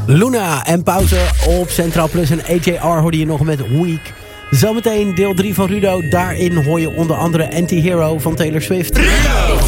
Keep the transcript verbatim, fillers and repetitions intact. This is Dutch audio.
Luna en pauze op Centraal Plus en A J R hoorde je nog met Week. Zometeen deel drie van Rudo. Daarin hoor je onder andere Anti-Hero van Taylor Swift.